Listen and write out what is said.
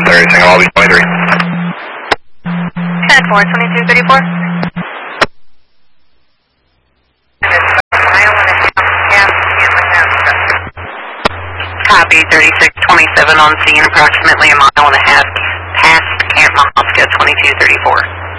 30, single Albany 23. 10-4, 2234. Copy, 3627 on scene, approximately a mile and a half past Camp Mahaska, 2234.